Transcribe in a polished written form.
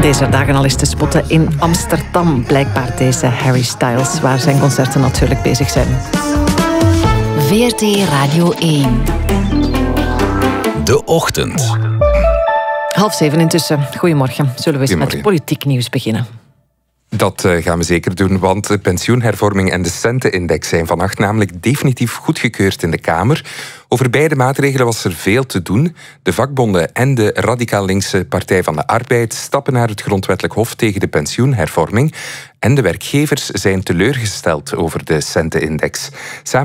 Deze dagen al is te spotten in Amsterdam. Blijkbaar deze Harry Styles, waar zijn concerten natuurlijk bezig zijn. VRT Radio 1. De Ochtend. 6:30 intussen. Goedemorgen. Zullen we eens met politiek nieuws beginnen? Dat gaan we zeker doen, want de pensioenhervorming en de centenindex zijn vannacht namelijk definitief goedgekeurd in de Kamer. Over beide maatregelen was er veel te doen. De vakbonden en de radicaal linkse Partij van de Arbeid stappen naar het Grondwettelijk Hof tegen de pensioenhervorming. En de werkgevers zijn teleurgesteld over de centenindex. Samen